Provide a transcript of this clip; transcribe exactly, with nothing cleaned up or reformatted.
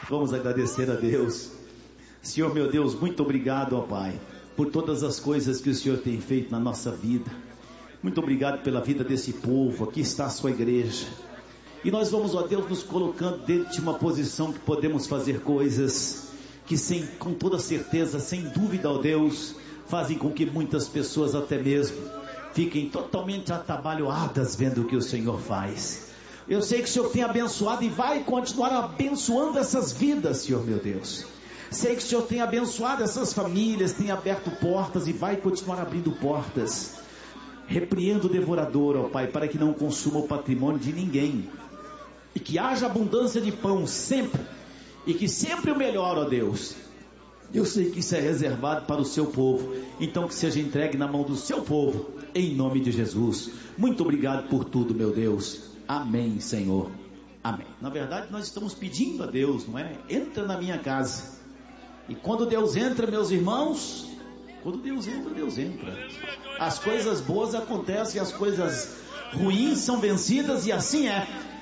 Vamos agradecer a Deus. Senhor meu Deus, muito obrigado, ó Pai, por todas as coisas que o Senhor tem feito na nossa vida. Muito obrigado pela vida desse povo. Aqui está a sua igreja. E nós vamos, ó Deus, nos colocando dentro de uma posição que podemos fazer coisas que sem, com toda certeza, sem dúvida, ó Deus, fazem com que muitas pessoas até mesmo fiquem totalmente atabalhoadas vendo o que o Senhor faz. Eu sei que o Senhor tem abençoado e vai continuar abençoando essas vidas, Senhor meu Deus. Sei que o Senhor tem abençoado essas famílias, tem aberto portas e vai continuar abrindo portas. Repreendo o devorador, ó Pai, para que não consuma o patrimônio de ninguém. E que haja abundância de pão sempre. E que sempre o melhor, ó Deus. Eu sei que isso é reservado para o seu povo. Então que seja entregue na mão do seu povo. Em nome de Jesus. Muito obrigado por tudo, meu Deus. Amém, Senhor. Amém. Na verdade, nós estamos pedindo a Deus, não é? Entra na minha casa. E quando Deus entra, meus irmãos, quando Deus entra, Deus entra. As coisas boas acontecem, as coisas ruins são vencidas, e assim é.